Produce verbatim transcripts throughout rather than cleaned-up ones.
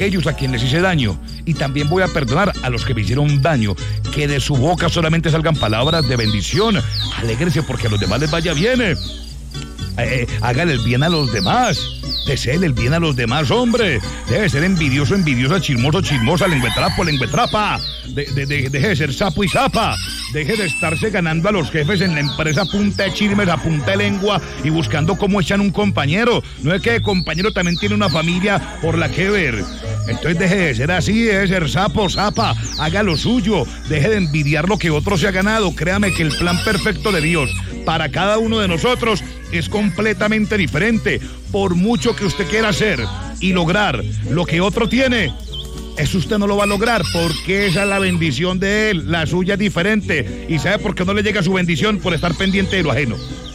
ellos a quienes les hice daño, y también voy a perdonar a los que me hicieron daño. Que de su boca solamente salgan palabras de bendición. Alégrense porque a los demás les vaya bien. Eh, eh, háganle el bien a los demás. Deséele el bien a los demás, hombre. Debe ser envidioso, envidiosa, chismoso, chismosa, lengüetrapo, lengüetrapa. De, de, de, deje de ser sapo y zapa. Deje de estarse ganando a los jefes en la empresa a punta de chismes, a punta de lengua y buscando cómo echan un compañero. No es que el compañero también tiene una familia por la que ver. Entonces deje de ser así, deje de ser sapo, zapa. Haga lo suyo. Deje de envidiar lo que otro se ha ganado. Créame que el plan perfecto de Dios para cada uno de nosotros es completamente diferente. Por mucho que usted quiera hacer y lograr lo que otro tiene, eso usted no lo va a lograr, porque esa es la bendición de él. La suya es diferente. ¿Y sabe por qué no le llega su bendición? Por estar pendiente de lo ajeno.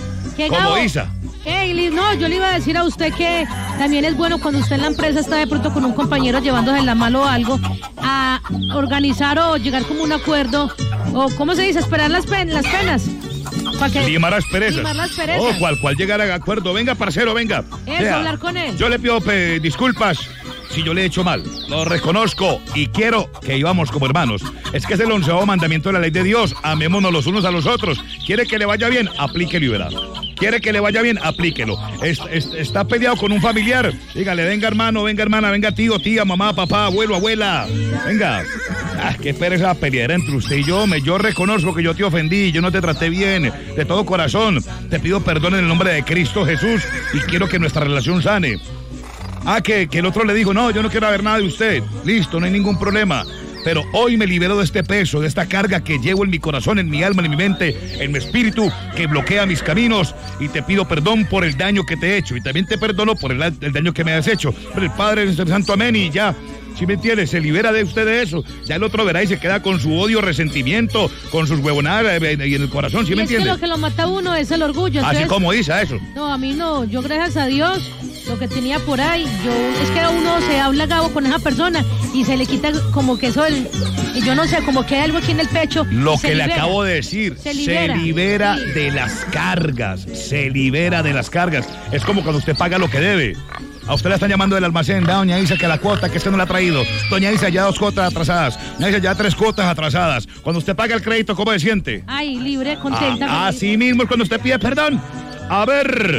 Como Isa. Hey, no, yo le iba a decir a usted que también es bueno cuando usted en la empresa está de pronto con un compañero llevándose la mano o algo, a organizar o llegar como un acuerdo, o ¿cómo se dice? Esperar las, pen, las penas. Que, limar las perezas. Limar las perezas. Oh, cual, cual llegar a acuerdo. Venga, parcero, venga. Eso, Vea, hablar con él. Yo le pido pe, disculpas si yo le he hecho mal. Lo reconozco y quiero que vivamos como hermanos. Es que es el onceavo mandamiento de la ley de Dios. Amémonos los unos a los otros. ¿Quiere que le vaya bien? Aplíquelo y verá. ¿Quiere que le vaya bien? Aplíquelo. Es, es, está peleado con un familiar. Dígale, venga hermano, venga hermana, venga tío, tía, mamá, papá, abuelo, abuela. Venga. Ah, qué pereza pelear entre usted y yo. Me, yo reconozco que yo te ofendí, yo no te traté bien. De todo corazón. Te pido perdón en el nombre de Cristo Jesús y quiero que nuestra relación sane. Ah, que, que el otro le dijo, no, yo no quiero ver nada de usted. Listo, no hay ningún problema. Pero hoy me libero de este peso, de esta carga que llevo en mi corazón, en mi alma, en mi mente, en mi espíritu, que bloquea mis caminos. Y te pido perdón por el daño que te he hecho. Y también te perdono por el, el daño que me has hecho. Pero el Padre es el Santo, amén, y ya. ¿Sí me entiendes? Se libera de usted de eso. Ya el otro verá y se queda con su odio, resentimiento, con sus huevonadas y en el corazón, ¿sí me entiendes? Es que lo que lo mata a uno es el orgullo. Entonces, así como dice eso. No, a mí no. Yo, gracias a Dios, lo que tenía por ahí, yo es que uno se habla gabo con esa persona y se le quita como que eso, el, yo no sé, como que hay algo aquí en el pecho. Lo que le acabo de decir, se libera, se libera sí. de las cargas, se libera de las cargas. Es como cuando usted paga lo que debe. A usted le están llamando del almacén, da, doña Isa, que la cuota, que usted no la ha traído. Doña Isa, ya dos cuotas atrasadas. Doña Isa, ya tres cuotas atrasadas. Cuando usted paga el crédito, ¿cómo se siente? Ay, libre, contenta. Ah, así mismo es cuando usted pide perdón. A ver,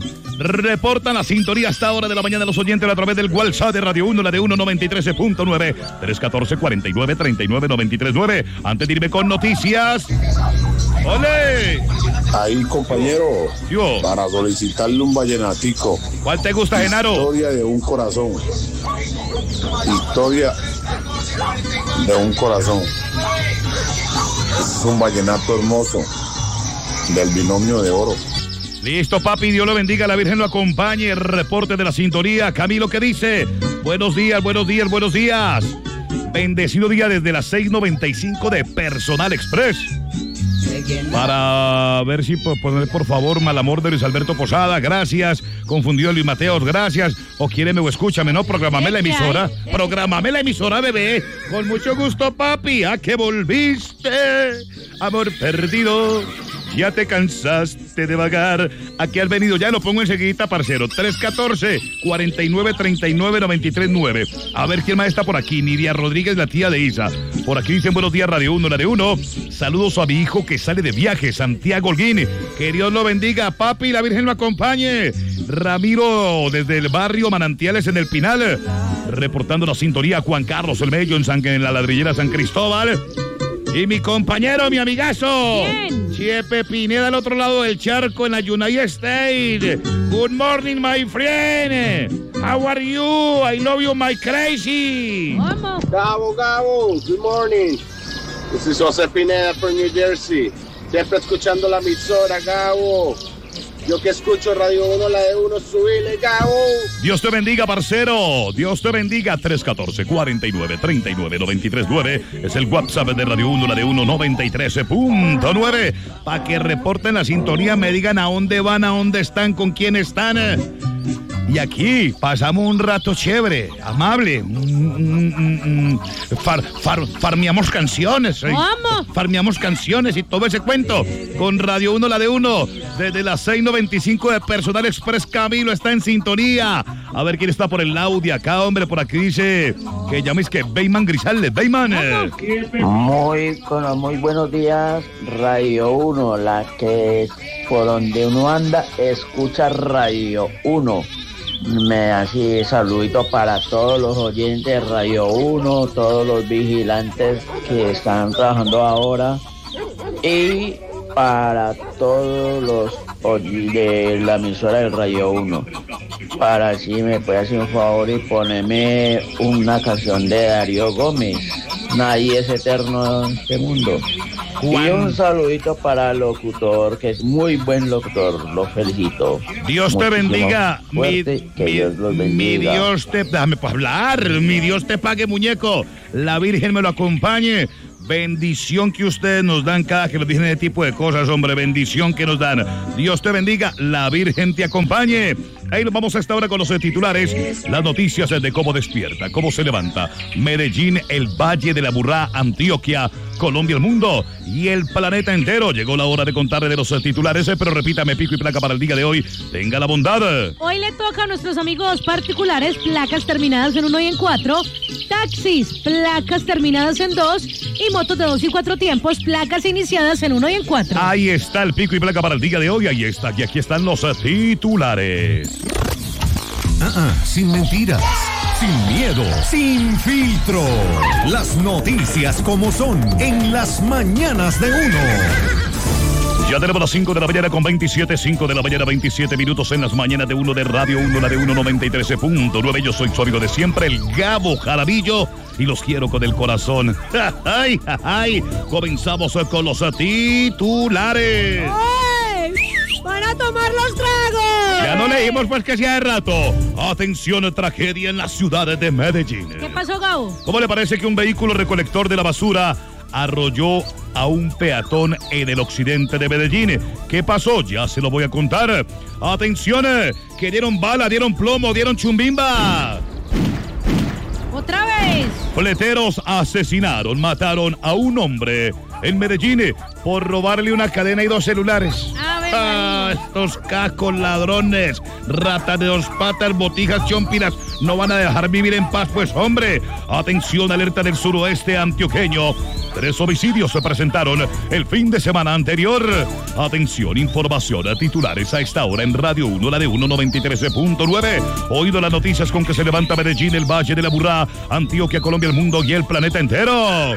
reportan la sintonía hasta hora de la mañana los oyentes a través del WhatsApp de Radio uno, la de uno noventa y tres punto nueve, tres uno cuatro, cuarenta y nueve, treinta y nueve, noventa y tres nueve. Antes de irme con noticias. ¡Ole! Ahí, compañero, yo, para solicitarle un vallenatico. ¿Cuál te gusta, Genaro? Historia de un corazón. Historia de un corazón. Es un vallenato hermoso del binomio de oro. Listo, papi, Dios lo bendiga, la Virgen lo acompañe. El reporte de la sintonía. Camilo, ¿qué dice? Buenos días, buenos días, buenos días. Bendecido día desde las seis noventa y cinco de Personal Express. Para ver si poner por favor Mal Amor de Luis Alberto Posada, gracias. Confundido Luis Mateos, gracias. O quiéreme o escúchame, ¿no? Prográmame la emisora. Prográmame la emisora, bebé. Con mucho gusto, papi. ¿A qué volviste? Amor perdido. Ya te cansaste de vagar. Aquí has venido, ya lo pongo enseguida, parcero. tres uno cuatro, cuarenta y nueve, treinta y nueve, noventa y tres nueve. A ver quién más está por aquí. Nidia Rodríguez, la tía de Isa. Por aquí dicen buenos días, Radio uno, la de uno. Saludos a mi hijo que sale de viaje, Santiago Holguín. Que Dios lo bendiga, papi, la Virgen lo acompañe. Ramiro, desde el barrio Manantiales en el Pinal. Reportando la sintonía, Juan Carlos El Mello en, San, en la ladrillera San Cristóbal. Y mi compañero, mi amigazo. ¿Quién? Chepe Pineda al otro lado del charco en la United States. Good morning, my friend. How are you? I love you, my crazy. Vamos. Gabo, Gabo, good morning. This is José Pineda from New Jersey. Siempre escuchando la emisora, Gabo. Yo que escucho Radio uno, la de uno, subile, Gabo. Dios te bendiga, parcero. Dios te bendiga. tres uno cuatro, cuarenta y nueve, treinta y nueve, noventa y tres nueve. Es el WhatsApp de Radio uno, la de uno, noventa y tres punto nueve. Para que reporten la sintonía, me digan a dónde van, a dónde están, con quién están. Y aquí pasamos un rato chévere, amable. Mm, mm, mm, far, far, farmeamos canciones. ¿eh? ¿Cómo? Farmeamos canciones y todo ese cuento. Con Radio uno, la de uno. Desde las seis noventa y cinco de Personal Express, Camilo está en sintonía. A ver quién está por el lado de acá, hombre. Por aquí dice que llaméis que Beyman Grisales. Beyman. Eh. Muy, muy buenos días, Radio uno. La que por donde uno anda escucha Radio uno. Me así saludito para todos los oyentes de Radio uno, todos los vigilantes que están trabajando ahora y para todos los de la emisora del Radio uno. Para si me puede hacer un favor y ponerme una canción de Darío Gómez. Nadie es eterno en este mundo. Y un saludito para el locutor, que es muy buen locutor, lo felicito. Dios te bendiga, fuerte, mi, mi, Dios los bendiga. Mi Dios te, déjame hablar, mi Dios te pague, muñeco, la Virgen me lo acompañe. Bendición que ustedes nos dan cada que nos dicen ese tipo de cosas, hombre, bendición que nos dan. Dios te bendiga, la Virgen te acompañe. Ahí nos vamos a esta hora con los titulares, las noticias de cómo despierta, cómo se levanta Medellín, el Valle de la Burrá, Antioquia, Colombia, el mundo y el planeta entero. Llegó la hora de contarle de los titulares, pero repítame pico y placa para el día de hoy. Tenga la bondad. Hoy le toca a nuestros amigos particulares placas terminadas en uno y en cuatro, taxis, placas terminadas en dos y motos de dos y cuatro tiempos, placas iniciadas en uno y en cuatro. Ahí está el pico y placa para el día de hoy. Ahí está, y aquí están los titulares. Ah, ah, sin mentiras, sin miedo, sin filtro. Las noticias como son en las mañanas de uno. Ya tenemos las cinco de la mañana con veintisiete, cinco de la mañana veintisiete minutos en las mañanas de uno de Radio uno, la de uno noventa y tres punto nueve. Yo soy su amigo de siempre, el Gabo Jaramillo, y los quiero con el corazón. ¡Ay, ay, ay! Comenzamos con los titulares. ¡Ay! ¡Van a tomar los tragos! Ya no leímos pues que hacía de rato. Atención, tragedia en la ciudad de Medellín. ¿Qué pasó, Gabo? ¿Cómo le parece que un vehículo recolector de la basura arrolló a un peatón en el occidente de Medellín? ¿Qué pasó? Ya se lo voy a contar. Atención, que dieron bala, dieron plomo, dieron chumbimba. ¡Otra vez! Fleteros asesinaron, mataron a un hombre en Medellín por robarle una cadena y dos celulares. Ah, estos cacos ladrones, ratas de dos patas, botijas, chompinas, no van a dejar vivir en paz, pues hombre. Atención, alerta del suroeste antioqueño. Tres homicidios se presentaron el fin de semana anterior. Atención, información a titulares a esta hora en Radio uno, la de uno noventa y tres punto nueve. Oído las noticias con que se levanta Medellín, el Valle de la Burrá, Antioquia, Colombia, el mundo y el planeta entero.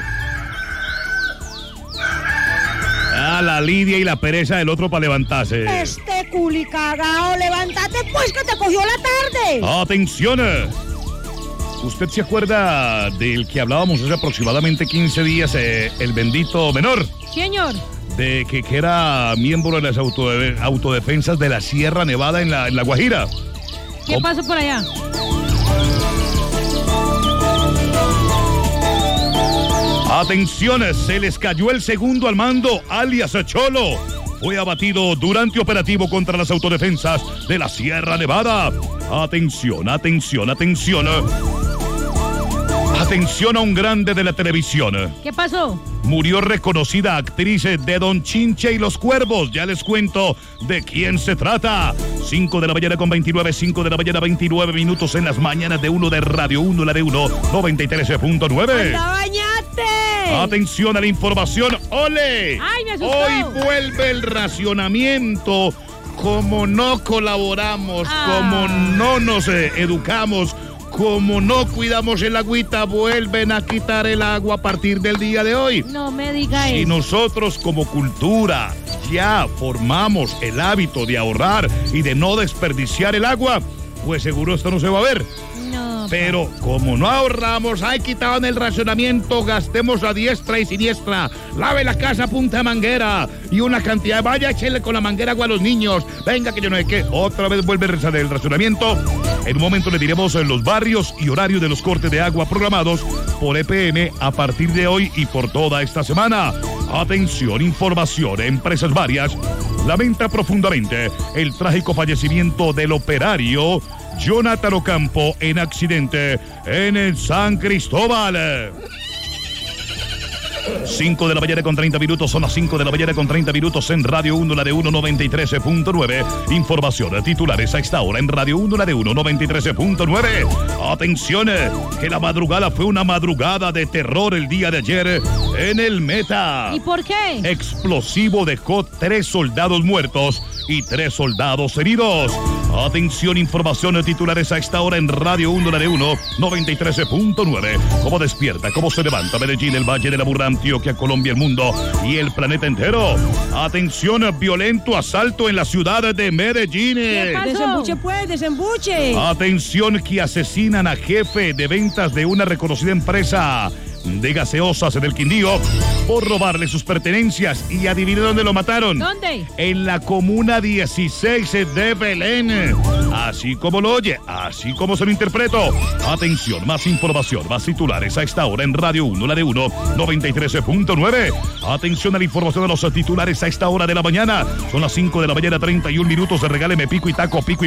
Ah, la lidia y la pereza del otro para levantarse. Este culicagao, levántate pues que te cogió la tarde. Atención. ¿Usted se acuerda del que hablábamos hace aproximadamente quince días, eh, el bendito menor? Señor. De que, que era miembro de las autode- autodefensas de la Sierra Nevada en la, en la Guajira. ¿Qué ¿Cómo? Pasó por allá? Atención, se les cayó el segundo al mando, alias Cholo. Fue abatido durante operativo contra las autodefensas de la Sierra Nevada. Atención, atención, atención. Atención a un grande de la televisión. ¿Qué pasó? Murió reconocida actriz de Don Chinche y los Cuervos. Ya les cuento de quién se trata. cinco de la mañana con veintinueve, cinco de la mañana veintinueve minutos en las mañanas de uno de Radio uno, la de uno noventa y tres punto nueve. ¡Anda, bañate! Atención a la información. ¡Ole! ¡Ay, me asustó! Hoy vuelve el racionamiento. Como no colaboramos, ah. como no nos eh, educamos, como no cuidamos el agüita, vuelven a quitar el agua a partir del día de hoy. No me diga eso. Si nosotros como cultura ya formamos el hábito de ahorrar y de no desperdiciar el agua, pues seguro esto no se va a ver. No. Pero como no ahorramos, hay quitado en el racionamiento, gastemos a diestra y siniestra, lave la casa punta manguera y una cantidad, vaya, échele con la manguera agua a los niños, venga que yo no sé qué, otra vez vuelve el racionamiento. En un momento le diremos en los barrios y horarios de los cortes de agua programados por E P M a partir de hoy y por toda esta semana. Atención, información, empresas varias lamenta profundamente el trágico fallecimiento del operario Jonathan Ocampo en accidente en el San Cristóbal. cinco de la mañana con treinta minutos, son las cinco de la mañana con treinta minutos en Radio uno, la de uno noventa y tres punto nueve. Información, titulares a esta hora en Radio uno, la de uno noventa y tres punto nueve. Atención, que la madrugada fue una madrugada de terror el día de ayer en el Meta. ¿Y por qué? Explosivo dejó tres soldados muertos y tres soldados heridos. Atención, información, titulares a esta hora en Radio uno, la de uno noventa y tres punto nueve. ¿Cómo despierta? ¿Cómo se levanta Medellín, el Valle de la Burra, Antioquia, Colombia, el mundo y el planeta entero? Atención, violento asalto en la ciudad de Medellín. ¿Qué pasó? Desembuche pues, desembuche. Atención, que asesinan a jefe de ventas de una reconocida empresa de gaseosas en el Quindío por robarle sus pertenencias. Y adivine dónde lo mataron. ¿Dónde? En la comuna dieciséis de Belén. Así como lo oye, así como se lo interpreto. Atención, más información, más titulares a esta hora en Radio uno, la de uno noventa y tres punto nueve. Atención a la información de los titulares a esta hora de la mañana. Son las cinco de la mañana, treinta y un minutos. Regáleme pico y taco, pico y